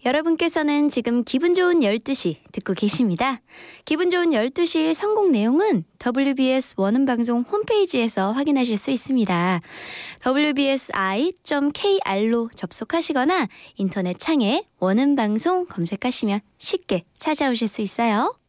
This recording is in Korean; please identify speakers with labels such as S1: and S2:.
S1: 여러분께서는 지금 기분 좋은 12시 듣고 계십니다. 기분 좋은 12시 선곡 내용은 WBS 원음방송 홈페이지에서 확인하실 수 있습니다. wbsi.kr로 접속하시거나 인터넷 창에 원음방송 검색하시면 쉽게 찾아오실 수 있어요.